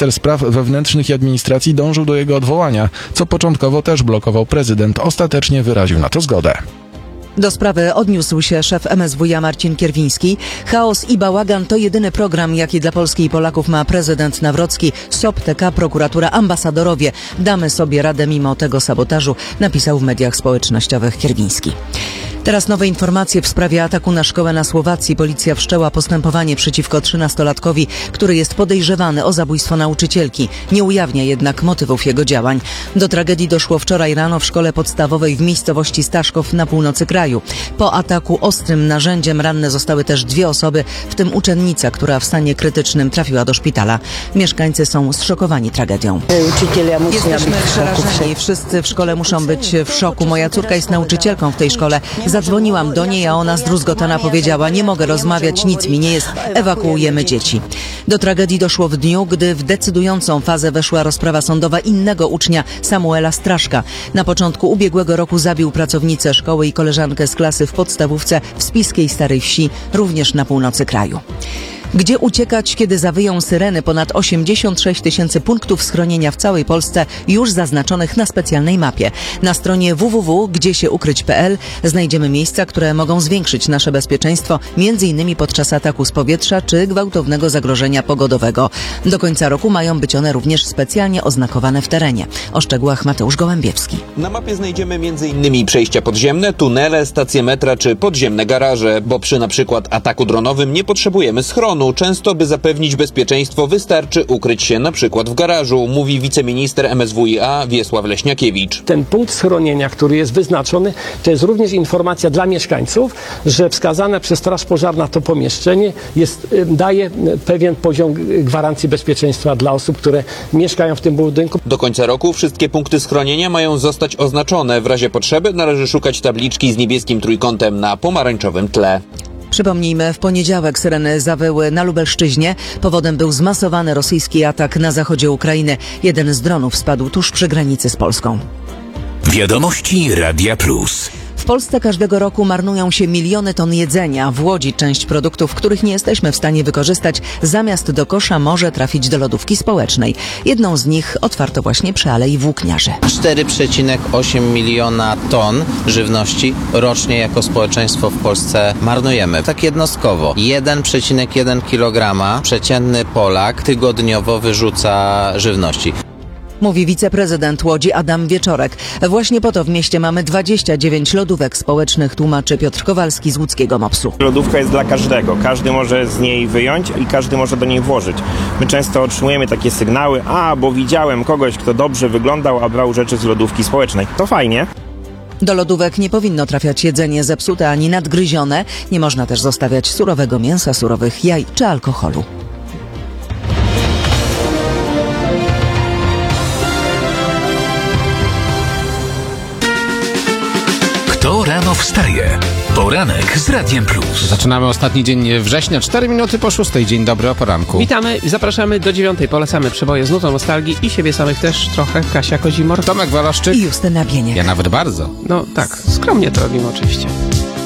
minister spraw wewnętrznych i administracji dążył do jego odwołania, co początkowo też blokował prezydent. Ostatecznie wyraził na to zgodę. Do sprawy odniósł się szef MSWiA Marcin Kierwiński. Chaos i bałagan to jedyny program, jaki dla Polski i Polaków ma prezydent Nawrocki. SOP, TK, prokuratura, ambasadorowie. Damy sobie radę mimo tego sabotażu, napisał w mediach społecznościowych Kierwiński. Teraz nowe informacje w sprawie ataku na szkołę na Słowacji. Policja wszczęła postępowanie przeciwko 13-latkowi, który jest podejrzewany o zabójstwo nauczycielki. Nie ujawnia jednak motywów jego działań. Do tragedii doszło wczoraj rano w szkole podstawowej w miejscowości Staszków na północy kraju. Po ataku ostrym narzędziem ranne zostały też 2 osoby, w tym uczennica, która w stanie krytycznym trafiła do szpitala. Mieszkańcy są zszokowani tragedią. Jesteśmy przerażeni. Wszyscy w szkole muszą być w szoku. Moja córka jest nauczycielką w tej szkole. Zadzwoniłam do niej, a ona zdruzgotana powiedziała: nie mogę rozmawiać, nic mi nie jest, ewakuujemy dzieci. Do tragedii doszło w dniu, gdy w decydującą fazę weszła rozprawa sądowa innego ucznia, Samuela Straszka. Na początku ubiegłego roku zabił pracownicę szkoły i koleżankę z klasy w podstawówce w Spiskiej Starej Wsi, również na północy kraju. Gdzie uciekać, kiedy zawyją syreny? Ponad 86 000 punktów schronienia w całej Polsce już zaznaczonych na specjalnej mapie. Na stronie www.gdziesieukryć.pl znajdziemy miejsca, które mogą zwiększyć nasze bezpieczeństwo, m.in. podczas ataku z powietrza czy gwałtownego zagrożenia pogodowego. Do końca roku mają być one również specjalnie oznakowane w terenie. O szczegółach Mateusz Gołębiewski. Na mapie znajdziemy m.in. przejścia podziemne, tunele, stacje metra czy podziemne garaże, bo przy np. ataku dronowym nie potrzebujemy schronu. Często, by zapewnić bezpieczeństwo, wystarczy ukryć się na przykład w garażu, mówi wiceminister MSWiA Wiesław Leśniakiewicz. Ten punkt schronienia, który jest wyznaczony, to jest również informacja dla mieszkańców, że wskazane przez Straż Pożarna to pomieszczenie daje pewien poziom gwarancji bezpieczeństwa dla osób, które mieszkają w tym budynku. Do końca roku wszystkie punkty schronienia mają zostać oznaczone. W razie potrzeby należy szukać tabliczki z niebieskim trójkątem na pomarańczowym tle. Przypomnijmy, w poniedziałek syreny zawyły na Lubelszczyźnie. Powodem był zmasowany rosyjski atak na zachodzie Ukrainy. Jeden z dronów spadł tuż przy granicy z Polską. Wiadomości Radia Plus. W Polsce każdego roku marnują się miliony ton jedzenia. W Łodzi część produktów, których nie jesteśmy w stanie wykorzystać, zamiast do kosza może trafić do lodówki społecznej. Jedną z nich otwarto właśnie przy Alei Włókniarzy. 4,8 miliona ton żywności rocznie jako społeczeństwo w Polsce marnujemy. Tak jednostkowo. 1,1 kg przeciętny Polak tygodniowo wyrzuca żywności. Mówi wiceprezydent Łodzi Adam Wieczorek. Właśnie po to w mieście mamy 29 lodówek społecznych, tłumaczy Piotr Kowalski z łódzkiego MOPS-u. Lodówka jest dla każdego. Każdy może z niej wyjąć i każdy może do niej włożyć. My często otrzymujemy takie sygnały: bo widziałem kogoś, kto dobrze wyglądał, a brał rzeczy z lodówki społecznej. To fajnie. Do lodówek nie powinno trafiać jedzenie zepsute ani nadgryzione. Nie można też zostawiać surowego mięsa, surowych jaj czy alkoholu. Kto rano wstaje? Poranek z Radiem Plus. Zaczynamy ostatni dzień września, 4 minuty po 6. Dzień dobry o poranku. Witamy i zapraszamy do 9. Polecamy przeboje z nutą nostalgii i siebie samych też trochę. Kasia Kozimor, Tomek Waloszczyk i Justyna Bieniek. Ja nawet bardzo. No tak, skromnie to robimy oczywiście.